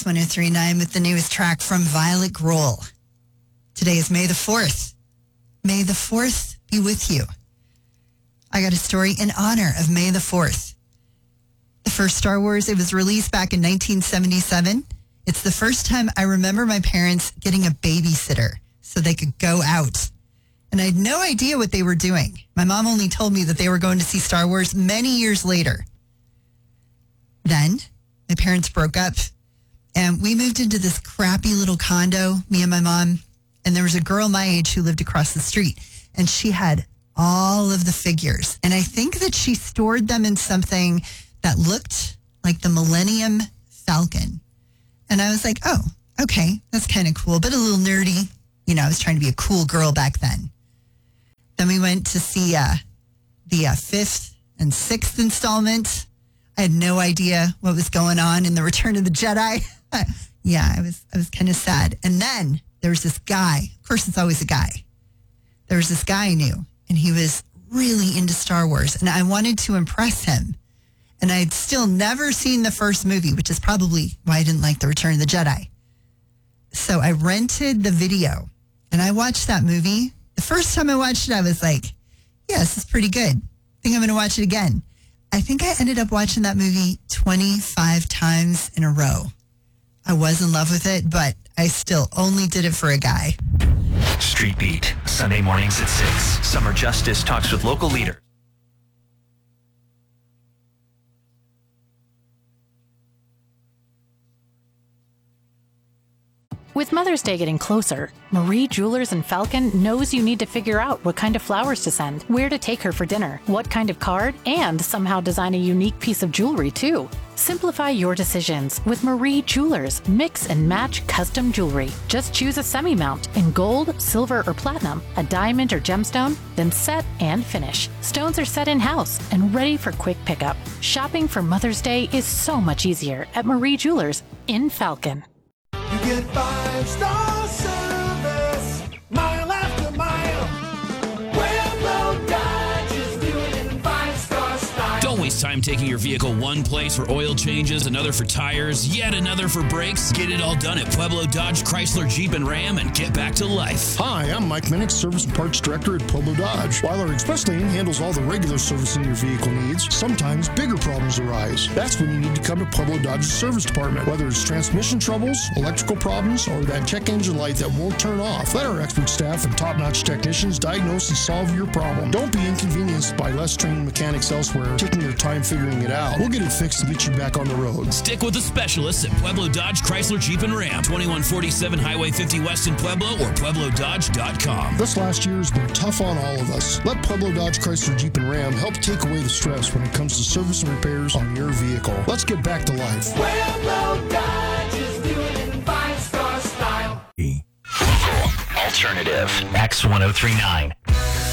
X1039 with the newest track from Violet Grohl. Today is May the 4th. May the 4th be with you. I got a story in honor of May the 4th. The first Star Wars, it was released back in 1977. It's the first time I remember my parents getting a babysitter so they could go out. And I had no idea what they were doing. My mom only told me that they were going to see Star Wars many years later. Then my parents broke up and we moved into this crappy little condo, me and my mom. And there was a girl my age who lived across the street and she had all of the figures. And I think that she stored them in something that looked like the Millennium Falcon. And I was like, oh, okay, that's kind of cool, but a little nerdy. You know, I was trying to be a cool girl back then. Then we went to see the fifth and sixth installment. I had no idea what was going on in the Return of the Jedi. Yeah, I was kind of sad. And then there was this guy. Of course, it's always a guy. There was this guy I knew, and he was really into Star Wars, and I wanted to impress him. And I'd still never seen the first movie, which is probably why I didn't like The Return of the Jedi. So I rented the video, and I watched that movie. The first time I watched it, I was like, yeah, this is pretty good. I think I'm going to watch it again. I think I ended up watching that movie 25 times in a row. I was in love with it, but I still only did it for a guy. Street Beat, Sunday mornings at 6. Summer Justice talks with local leaders. With Mother's Day getting closer, Marie Jewelers in Falcon knows you need to figure out what kind of flowers to send, where to take her for dinner, what kind of card, and somehow design a unique piece of jewelry too. Simplify your decisions with Marie Jewelers Mix and Match Custom Jewelry. Just choose a semi-mount in gold, silver, or platinum, a diamond or gemstone, then set and finish. Stones are set in-house and ready for quick pickup. Shopping for Mother's Day is so much easier at Marie Jewelers in Falcon. You get 5-star service, mile after mile. Pueblo Dodge is doing it in 5-star style. Don't waste time taking your vehicle one place for oil changes, another for tires, yet another for brakes. Get it all done at Pueblo Dodge, Chrysler, Jeep, and Ram and get back to life. Hi, I'm Mike Minnick, Service and Parts Director at Pueblo Dodge. While our Express Lane handles all the regular servicing your vehicle needs, sometimes bigger problems arise. That's when you need to come to Pueblo Dodge's service department. Whether it's transmission troubles, electrical problems, or that check engine light that won't turn off, let our expert staff and top-notch technicians diagnose and solve your problem. Don't be inconvenienced by less trained mechanics elsewhere taking their time figuring it out. We'll get it fixed and get you back on the road. Stick with the specialists at Pueblo Dodge, Chrysler, Jeep, and Ram. 2147 Highway 50 West in Pueblo or PuebloDodge.com. This last year has been tough on all of us. Let Pueblo Dodge, Chrysler, Jeep, and Ram help take away the stress when it comes to service and repairs on your vehicle. Let's get back to life. Pueblo Dodge is doing it in 5-star style. Alternative X1039.